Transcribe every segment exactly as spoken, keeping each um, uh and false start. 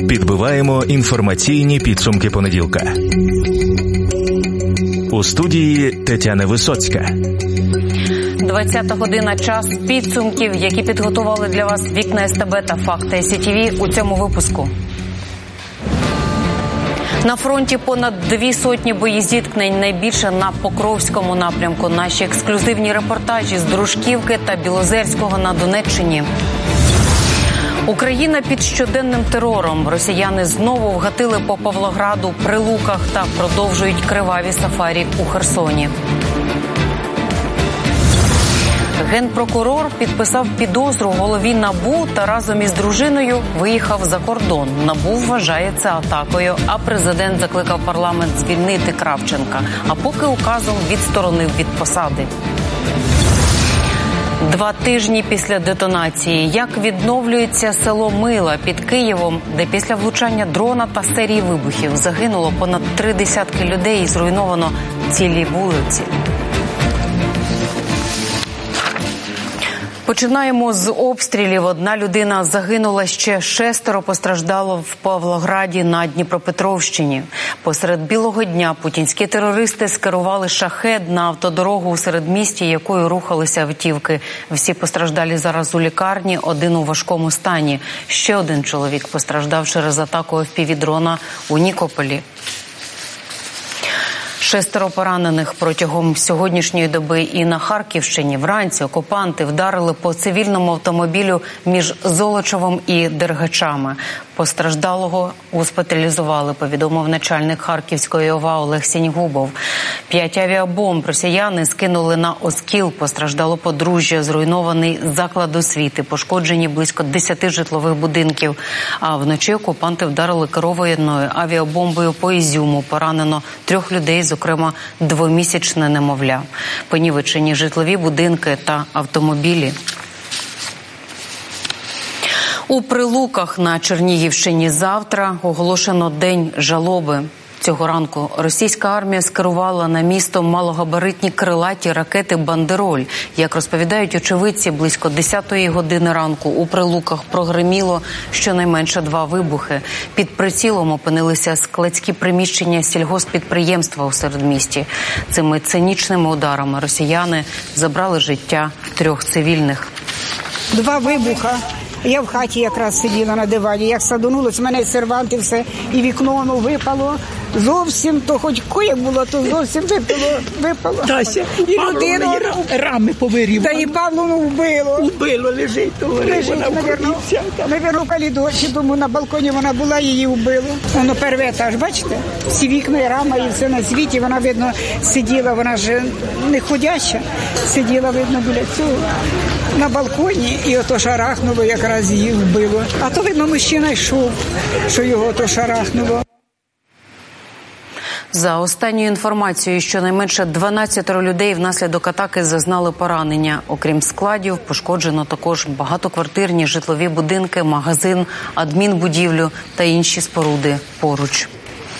Підбиваємо інформаційні підсумки понеділка. У студії Тетяна Висоцька. двадцята година, час підсумків, які підготували для вас Вікна СТБ та Факти СІТВ у цьому випуску. На фронті понад дві сотні боєзіткнень, найбільше на Покровському напрямку. Наші ексклюзивні репортажі з Дружківки та Білозерського на Донеччині. Україна під щоденним терором. Росіяни знову вгатили по Павлограду, Прилуках та продовжують криваві сафарі у Херсоні. Генпрокурор підписав підозру голові НАБУ та разом із дружиною виїхав за кордон. НАБУ вважає це атакою, а президент закликав парламент звільнити Кравченка, а поки указом відсторонив від посади. Два тижні після детонації. Як відновлюється село Мила під Києвом, де після влучання дрона та серії вибухів загинуло понад три десятки людей і зруйновано цілі вулиці. Починаємо з обстрілів. Одна людина загинула, ще шестеро постраждало в Павлограді на Дніпропетровщині. Посеред білого дня путінські терористи скерували шахед на автодорогу у середмісті, якою рухалися автівки. Всі постраждалі зараз у лікарні, один у важкому стані. Ще один чоловік постраждав через атаку еф пі ві-дрона у Нікополі. Шестеро поранених протягом сьогоднішньої доби і на Харківщині. Вранці окупанти вдарили по цивільному автомобілю між Золочевом і Дергачами. Постраждалого госпіталізували, повідомив начальник Харківської ОВА Олег Сіньгубов. П'ять авіабомб росіяни скинули на Оскіл. Постраждало подружжя, зруйнований заклад освіти, пошкоджені близько десяти житлових будинків. А вночі окупанти вдарили керованою авіабомбою по Ізюму. Поранено трьох людей, зокрема двомісячне немовля. Понівечені житлові будинки та автомобілі. У Прилуках на Чернігівщині завтра оголошено День жалоби. Цього ранку російська армія скерувала на місто малогабаритні крилаті ракети «Бандероль». Як розповідають очевидці, близько десятої години ранку у Прилуках прогриміло щонайменше два вибухи. Під прицілом опинилися складські приміщення сільгосппідприємства у середмісті. Цими цинічними ударами росіяни забрали життя трьох цивільних. Два вибуха. Я в хаті якраз сиділа на дивані, як садонулось, в мене серванти все, і вікно воно випало. Зовсім, то хоч коє було, то зовсім випало, випало. Тася, і людину рами повирівали. Та і Павловну вбило. Вбило, лежить, то лежить, вона вкорівся. Навірно, в коридорі, тому на балконі вона була, її вбило. Воно перший етаж, бачите? Всі вікна і рама, і все на світі. Вона, видно, сиділа, вона ж не ходяча, сиділа, видно, біля цього. На балконі, і ото шарахнуло, якраз її вбило. А то, видно, мужчина йшов, що його то шарахнуло. За останньою інформацією, щонайменше дванадцять людей внаслідок атаки зазнали поранення. Окрім складів, пошкоджено також багатоквартирні житлові будинки, магазин, адмінбудівлю та інші споруди поруч.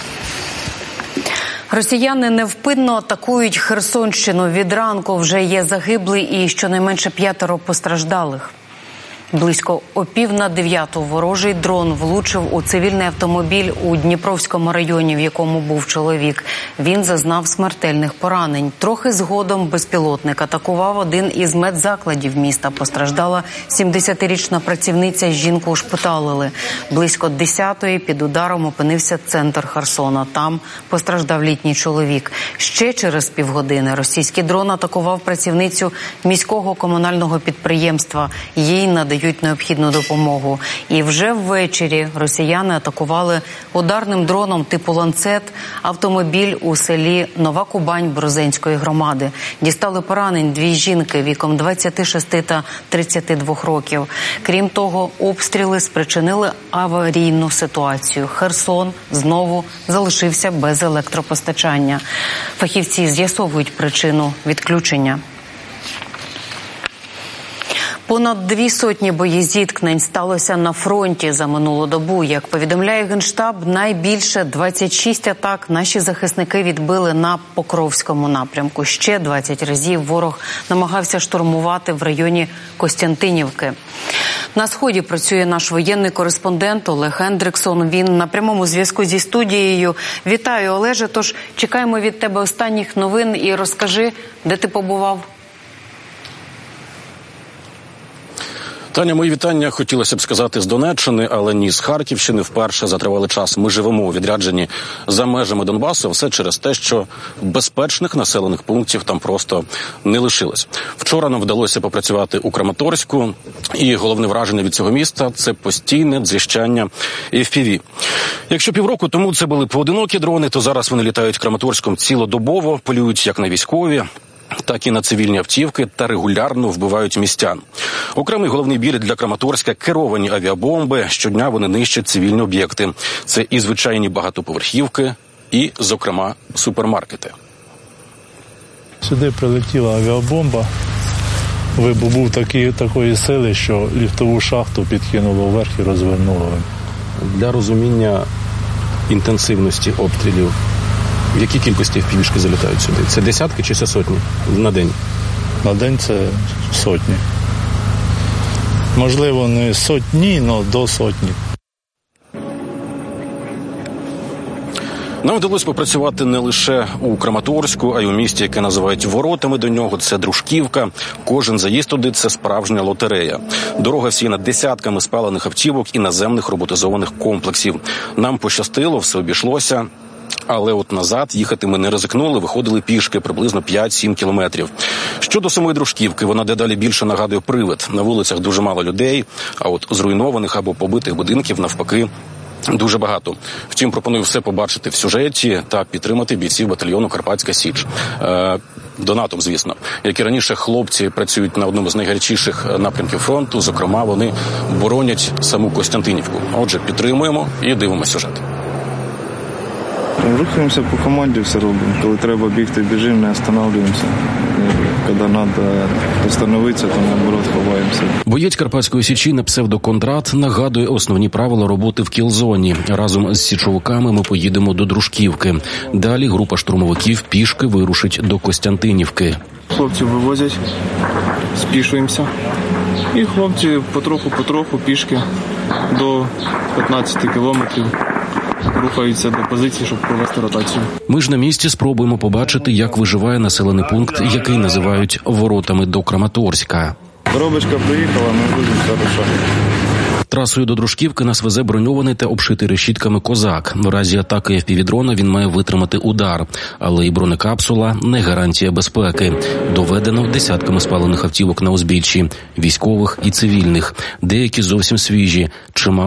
Росіяни невпинно атакують Херсонщину. Від ранку вже є загиблі і щонайменше п'ятеро постраждалих. Близько о пів на дев'яту ворожий дрон влучив у цивільний автомобіль у Дніпровському районі, в якому був чоловік. Він зазнав смертельних поранень. Трохи згодом безпілотник атакував один із медзакладів міста. Постраждала сімдесятирічна працівниця, жінку ушпиталили. Близько десятої під ударом опинився центр Херсона. Там постраждав літній чоловік. Ще через півгодини російський дрон атакував працівницю міського комунального підприємства. Їй надають дають необхідну допомогу. І вже ввечері росіяни атакували ударним дроном типу «Ланцет» автомобіль у селі Нова Кубань Борозенської громади. Дістали поранень дві жінки віком двадцяти шести та тридцяти двох років. Крім того, обстріли спричинили аварійну ситуацію. Херсон знову залишився без електропостачання. Фахівці з'ясовують причину відключення. Понад дві сотні боєзіткнень сталося на фронті за минулу добу. Як повідомляє Генштаб, найбільше двадцять шість атак наші захисники відбили на Покровському напрямку. Ще двадцять разів ворог намагався штурмувати в районі Костянтинівки. На Сході працює наш воєнний кореспондент Олег Ендриксон. Він на прямому зв'язку зі студією. Вітаю, Олеже. Тож чекаємо від тебе останніх новин і розкажи, де ти побував. Таня, мої вітання хотілося б сказати з Донеччини, але ні з Харківщини. Вперше за тривалий час ми живемо у відрядженні за межами Донбасу. Все через те, що безпечних населених пунктів там просто не лишилось. Вчора нам вдалося попрацювати у Краматорську, і головне враження від цього міста – це постійне дзижчання еф пі ві. Якщо півроку тому це були поодинокі дрони, то зараз вони літають Краматорськом цілодобово, полюють як на військові, так і на цивільні автівки та регулярно вбивають містян. Окремий головний біль для Краматорська – керовані авіабомби. Щодня вони нищать цивільні об'єкти. Це і звичайні багатоповерхівки, і, зокрема, супермаркети. Сюди прилетіла авіабомба. Вибух був такий, такої сили, що ліфтову шахту підкинуло вверх і розвернуло. Для розуміння інтенсивності обстрілів, в якій кількості еф пі ві-шки залітають сюди? Це десятки чи це сотні на день? На день це сотні. Можливо, не сотні, але до сотні. Нам вдалося попрацювати не лише у Краматорську, а й у місті, яке називають воротами до нього. Це Дружківка. Кожен заїзд туди – це справжня лотерея. Дорога всіяна десятками спалених автівок і наземних роботизованих комплексів. Нам пощастило, все обійшлося. Але от назад їхати ми не ризикнули, виходили пішки приблизно п'ять-сім кілометрів. Щодо самої Дружківки, вона дедалі більше нагадує привид. На вулицях дуже мало людей, а от зруйнованих або побитих будинків навпаки дуже багато. Втім, пропоную все побачити в сюжеті та підтримати бійців батальйону «Карпатська Січ». Е, донатом, звісно. Як і раніше, хлопці працюють на одному з найгарячіших напрямків фронту. Зокрема, вони боронять саму Костянтинівку. Отже, підтримуємо і дивимося сюжет. Рухаємося по команді, все робимо. Коли треба бігти, біжимо, не останавливаємося. Коли треба остановитися, то наоборот ховаємося. Боєць Карпатської Січі на псевдо Кондрат нагадує основні правила роботи в кіл-зоні. Разом з січовиками ми поїдемо до Дружківки. Далі група штурмовиків пішки вирушить до Костянтинівки. Хлопці вивозять, спішуємося. І хлопці потроху-потроху пішки до п'ятнадцять кілометрів. Рухаються до позиції, щоб провести ротацію. Ми ж на місці спробуємо побачити, як виживає населений пункт, який називають воротами до Краматорська. Коробочка приїхала, ми будемо зарушати. Трасою до Дружківки нас везе броньований та обшитий решітками «Козак». В разі атаки еф пі ві-дрона він має витримати удар. Але і бронекапсула – не гарантія безпеки. Доведено десятками спалених автівок на узбіччі. Військових і цивільних. Деякі зовсім свіжі. Чимало